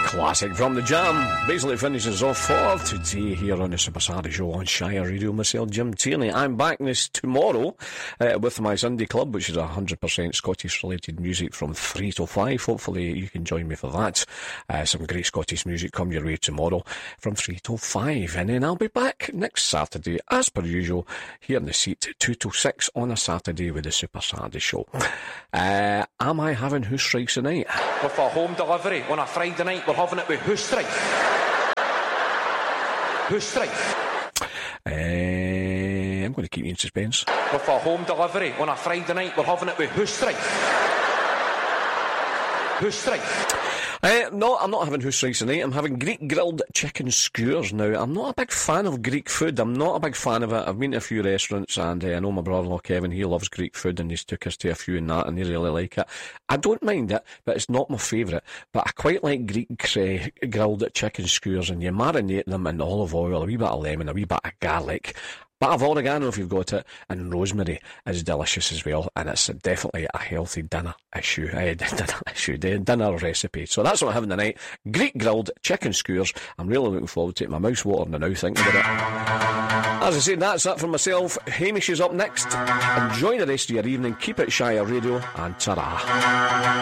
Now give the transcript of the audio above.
Classic from the Jam basically finishes off for today here on the Super Saturday Show on Shire Radio. Myself, Jim Tierney. I'm back this tomorrow with my Sunday Club, which is 100% Scottish related music from 3 to 5. Hopefully you can join me for that. Some great Scottish music come your way tomorrow from 3 to 5, and then I'll be back next Saturday as per usual here in the seat 2 to 6 on a Saturday with the Super Saturday Show. Am I having Who Strikes Tonight? With a home delivery on a Friday night, we're having it with Who Strikes? Who Strikes? I'm going to keep you in suspense. With a home delivery on a Friday night, we're having it with Who Strikes? Who Strikes? No, I'm not having Who Strikes Tonight. I'm having Greek grilled chicken skewers. Now, I'm not a big fan of Greek food. I'm not a big fan of it. I've been to a few restaurants, and I know my brother-in-law Kevin, he loves Greek food, and he's took us to a few and that, and they really like it. I don't mind it, but it's not my favourite. But I quite like Greek grilled chicken skewers, and you marinate them in olive oil, a wee bit of lemon, a wee bit of garlic, bit of oregano if you've got it, and rosemary is delicious as well, and it's definitely a healthy dinner recipe. So that's what I'm having tonight. Greek grilled chicken skewers. I'm really looking forward to it. My mouth's watering now thinking about it. As I say, that's it from myself. Hamish is up next. Enjoy the rest of your evening. Keep it Shire Radio, and ta-ra.